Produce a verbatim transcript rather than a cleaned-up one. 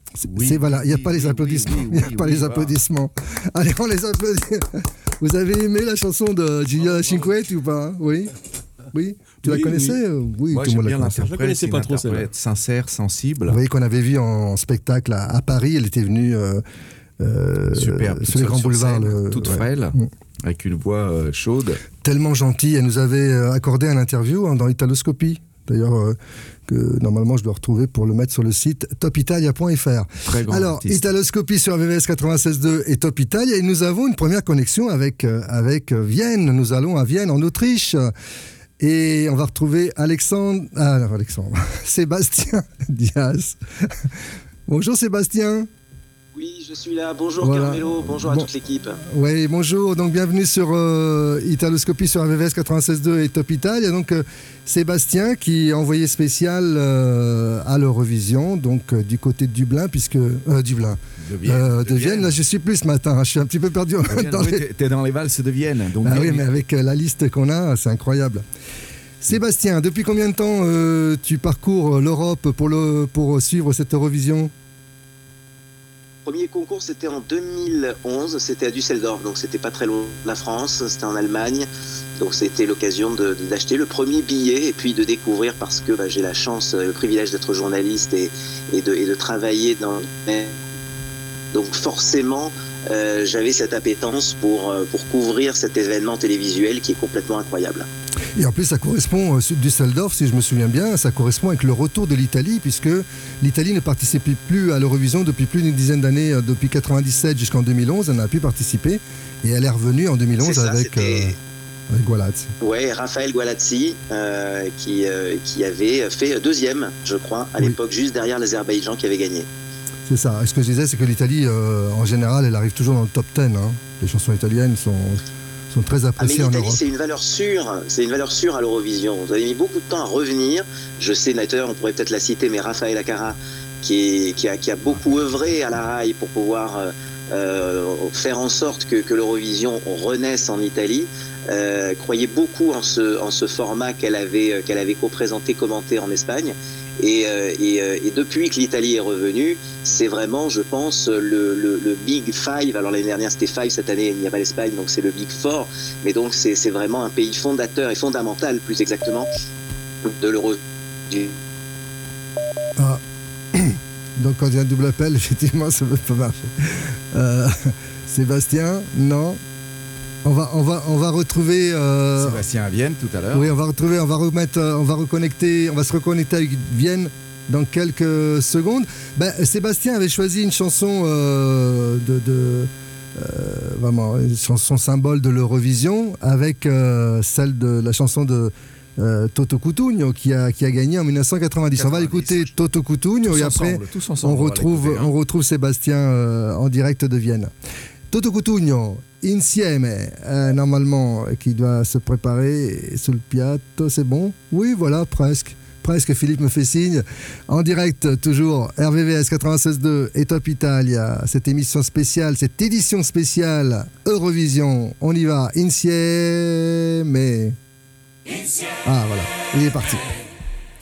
C'est, oui, c'est voilà, il n'y a oui, pas les oui, applaudissements. oui, Il n'y a oui, pas oui, les voilà. applaudissements. Allez, on les applaudit. Vous avez aimé la chanson de Gilles Cinquetti ou pas? Oui. Oui. Tu Oui, la connaissais? oui. Oui, Moi, tout le j'aime monde la bien connaissait. Je la l'interprète. connaissais C'est pas une trop, celle-là. interprète sincère, sensible. Vous voyez qu'on avait vu en spectacle à, à Paris. Elle était venue euh, euh, Superbe, toute sur les seule grands sur boulevards. scène, le- toute ouais. frêle, Mm. avec une voix euh, chaude. Tellement gentille. Elle nous avait euh, accordé un interview hein, dans Italoscopie. D'ailleurs, euh, que normalement je dois retrouver pour le mettre sur le site top italia point f r. Très grand Alors, artiste. Italoscopie sur R V V S quatre-vingt-seize point deux et Top Italia. Et nous avons une première connexion avec, euh, avec euh, Vienne. Nous allons à Vienne, en Autriche. Et on va retrouver Alexandre. Ah, non, Alexandre. Sébastien Diaz. Bonjour Sébastien. Oui, je suis là. Bonjour Voilà. Carmelo, bonjour Bon. à toute l'équipe. Oui, bonjour. Donc, bienvenue sur euh, Italoscopie sur R V V S quatre-vingt-seize point deux et Top Italia. Donc, euh, Sébastien qui est envoyé spécial euh, à l'Eurovision, donc euh, du côté de Dublin, puisque. Euh, Dublin. De Vienne. Euh, de Vienne, là, je suis plus ce matin. hein, Je suis un petit peu perdu. De Vienne, dans oui, les- t'es- T'es dans les valses de Vienne. Donc Ah oui, Vienne, mais avec euh, la liste qu'on a, c'est incroyable. Sébastien, depuis combien de temps euh, tu parcours euh, l'Europe pour, le, pour suivre cette Eurovision? Premier concours, c'était en deux mille onze, c'était à Düsseldorf, donc c'était pas très loin de la France, c'était en Allemagne. Donc c'était l'occasion de- de- d'acheter le premier billet et puis de découvrir, parce que bah, j'ai la chance, euh, le privilège d'être journaliste et, et, de, et de travailler dans... Donc forcément, euh, j'avais cette appétence pour, euh, pour couvrir cet événement télévisuel qui est complètement incroyable. Et en plus, ça correspond, euh, Düsseldorf, si je me souviens bien, ça correspond avec le retour de l'Italie, puisque l'Italie ne participe plus à l'Eurovision depuis plus d'une dizaine d'années, euh, depuis quatre-vingt-dix-sept jusqu'en deux mille onze, elle n'a plus participé, et elle est revenue en deux mille onze C'est ça, avec, c'était- euh, avec Gualazzi. Ouais, Raphaël Gualazzi, euh, qui, euh, qui avait fait deuxième, je crois, à Oui. l'époque, juste derrière l'Azerbaïdjan qui avait gagné. C'est ça. Et ce que je disais, c'est que l'Italie, euh, en général, elle arrive toujours dans le top dix. Hein. Les chansons italiennes sont, sont très Ah, mais appréciées en l'Italie, Europe. c'est une valeur sûre, c'est une valeur sûre à l'Eurovision. Vous avez mis beaucoup de temps à revenir. Je sais, d'ailleurs, on pourrait peut-être la citer, mais Raphaël Acara, qui, est, qui, a, qui a beaucoup œuvré à la R A I pour pouvoir euh, euh, faire en sorte que, que l'Eurovision renaisse en Italie, euh, croyait beaucoup en ce, en ce format qu'elle avait, qu'elle avait co-présenté, commenté en Espagne. Et, euh, et, euh, et depuis que l'Italie est revenue, c'est vraiment, je pense, le, le, le Big Five. Alors l'année dernière c'était Five, cette année il n'y a pas l'Espagne, donc c'est le Big Four. Mais donc c'est, c'est vraiment un pays fondateur et fondamental, plus exactement, de l'euro. Du... Ah. Donc quand il y a un double appel, effectivement, ça ne peut pas marcher. Euh, Sébastien, non. On va, on va, on va retrouver. euh, Sébastien à Vienne tout à l'heure. Oui, on va retrouver, on va remettre, euh, on va reconnecter, on va se reconnecter avec Vienne dans quelques secondes. Ben, Sébastien avait choisi une chanson euh, de, de euh, vraiment une chanson symbole de l'Eurovision avec euh, celle de la chanson de euh, Toto Cutugno qui a qui a gagné en mille neuf cent quatre-vingt-dix. On va l'écouter Toto Cutugno Tous et après ensemble, tous ensemble, on va retrouve l'écouter, hein. on retrouve Sébastien euh, en direct de Vienne. Toto Cutugno, insieme, euh, normalement, qui doit se préparer sul piatto, c'est bon? Oui, voilà, presque. Presque, Philippe me fait signe. En direct, toujours, R V V S quatre-vingt-seize point deux et Top Italia, cette émission spéciale, cette édition spéciale Eurovision. On y va, insieme. Ah, voilà, il est parti.